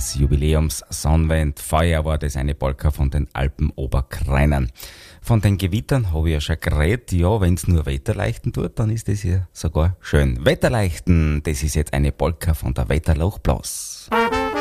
als Jubiläums-Sonnenwend. Vorher war das eine Polka von den Alpen Oberkrainern. Von den Gewittern habe ich ja schon geredet. Ja, wenn es nur Wetterleichten tut, dann ist das ja sogar schön. Wetterleichten, das ist jetzt eine Polka von der Wetterlochblas.